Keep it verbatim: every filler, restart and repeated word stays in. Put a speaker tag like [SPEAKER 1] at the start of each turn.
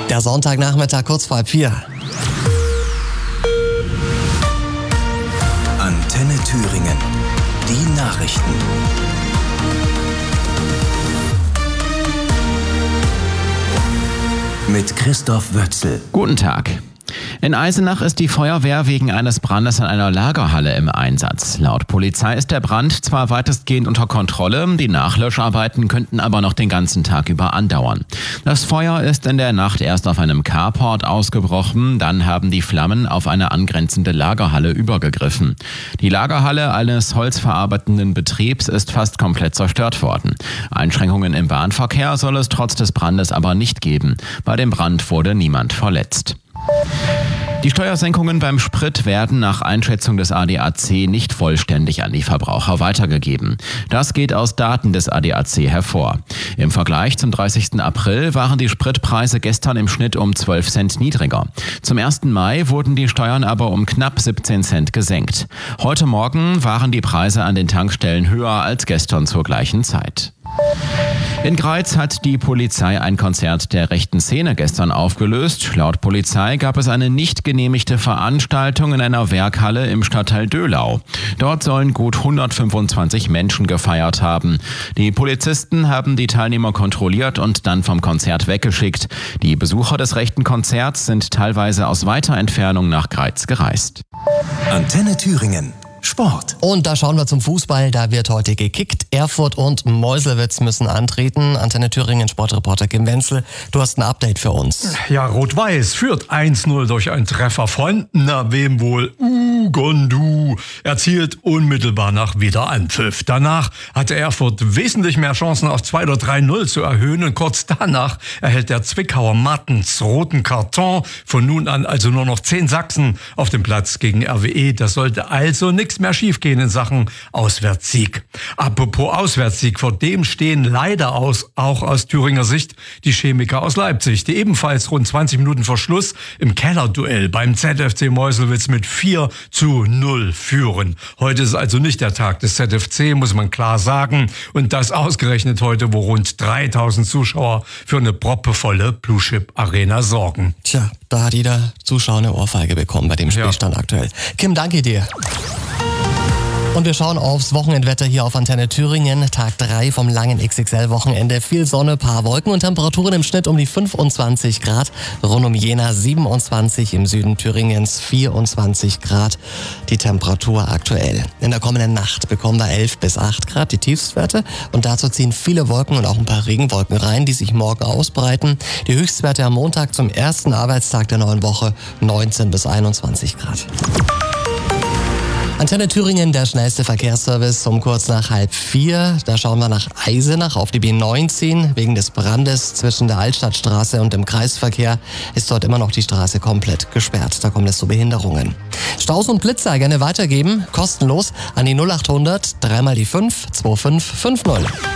[SPEAKER 1] Der Sonntagnachmittag kurz vor halb vier.
[SPEAKER 2] Antenne Thüringen. Die Nachrichten. Mit Christoph Wötzel.
[SPEAKER 3] Guten Tag. In Eisenach ist die Feuerwehr wegen eines Brandes in einer Lagerhalle im Einsatz. Laut Polizei ist der Brand zwar weitestgehend unter Kontrolle, die Nachlöscharbeiten könnten aber noch den ganzen Tag über andauern. Das Feuer ist in der Nacht erst auf einem Carport ausgebrochen, dann haben die Flammen auf eine angrenzende Lagerhalle übergegriffen. Die Lagerhalle eines holzverarbeitenden Betriebs ist fast komplett zerstört worden. Einschränkungen im Bahnverkehr soll es trotz des Brandes aber nicht geben. Bei dem Brand wurde niemand verletzt. Die Steuersenkungen beim Sprit werden nach Einschätzung des A D A C nicht vollständig an die Verbraucher weitergegeben. Das geht aus Daten des A D A C hervor. Im Vergleich zum dreißigsten April waren die Spritpreise gestern im Schnitt um zwölf Cent niedriger. Zum ersten Mai wurden die Steuern aber um knapp siebzehn Cent gesenkt. Heute Morgen waren die Preise an den Tankstellen höher als gestern zur gleichen Zeit. In Greiz hat die Polizei ein Konzert der rechten Szene gestern aufgelöst. Laut Polizei gab es eine nicht genehmigte Veranstaltung in einer Werkhalle im Stadtteil Döhlau. Dort sollen gut hundertfünfundzwanzig Menschen gefeiert haben. Die Polizisten haben die Teilnehmer kontrolliert und dann vom Konzert weggeschickt. Die Besucher des rechten Konzerts sind teilweise aus weiter Entfernung nach Greiz gereist.
[SPEAKER 2] Antenne Thüringen. Sport.
[SPEAKER 1] Und da schauen wir zum Fußball. Da wird heute gekickt. Erfurt und Meuselwitz müssen antreten. Antenne Thüringen Sportreporter Kim Wenzel, du hast ein Update für uns.
[SPEAKER 4] Ja, Rot-Weiß führt eins null durch einen Treffer von, na wem wohl, Ugondu. Erzielt unmittelbar nach Wiederanpfiff. Danach hatte Erfurt wesentlich mehr Chancen auf zwei oder drei null zu erhöhen und kurz danach erhält der Zwickauer Martens roten Karton. Von nun an also nur noch zehn Sachsen auf dem Platz gegen R W E. Das sollte also nichts mehr schiefgehen in Sachen Auswärtssieg. Apropos Auswärtssieg, vor dem stehen leider aus, auch aus Thüringer Sicht die Chemiker aus Leipzig, die ebenfalls rund zwanzig Minuten vor Schluss im Kellerduell beim Z F C Meuselwitz mit vier zu null führen. Heute ist also nicht der Tag des Z F C, muss man klar sagen. Und das ausgerechnet heute, wo rund dreitausend Zuschauer für eine proppevolle Blue Chip Arena sorgen.
[SPEAKER 1] Tja, da hat jeder Zuschauer eine Ohrfeige bekommen bei dem Spielstand ja. aktuell. Kim, danke dir. Und wir schauen aufs Wochenendwetter hier auf Antenne Thüringen. Tag drei vom langen X X L-Wochenende. Viel Sonne, paar Wolken und Temperaturen im Schnitt um die fünfundzwanzig Grad. Rund um Jena siebenundzwanzig, im Süden Thüringens vierundzwanzig Grad. Die Temperatur aktuell. In der kommenden Nacht bekommen wir elf bis acht Grad, die Tiefstwerte. Und dazu ziehen viele Wolken und auch ein paar Regenwolken rein, die sich morgen ausbreiten. Die Höchstwerte am Montag zum ersten Arbeitstag der neuen Woche neunzehn bis einundzwanzig Grad. Antenne Thüringen, der schnellste Verkehrsservice um kurz nach halb vier. Da schauen wir nach Eisenach auf die B neunzehn. Wegen des Brandes zwischen der Altstadtstraße und dem Kreisverkehr ist dort immer noch die Straße komplett gesperrt. Da kommt es zu Behinderungen. Staus und Blitzer gerne weitergeben, kostenlos an die null acht hundert, dreimal die fünf, zwei fünf fünf null.